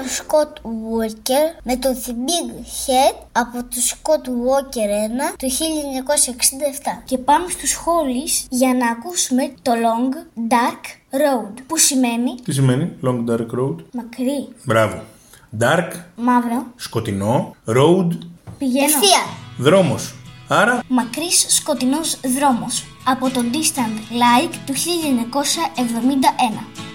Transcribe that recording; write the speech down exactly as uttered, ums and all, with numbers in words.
Scott Walker με το The Big Head από το Scott Walker ένα το χίλια εννιακόσια εξήντα επτά. Και πάμε στους Hollies για να ακούσουμε το Long Dark Road, που σημαίνει... Τι σημαίνει Long Dark Road? Μακρύ. Μπράβο. Dark, μαύρο. Σκοτεινό. Road, πηγαίνω. Ευθεία. Δρόμος. Άρα μακρύς σκοτεινός δρόμος από το Distant Like του χίλια εννιακόσια εβδομήντα ένα.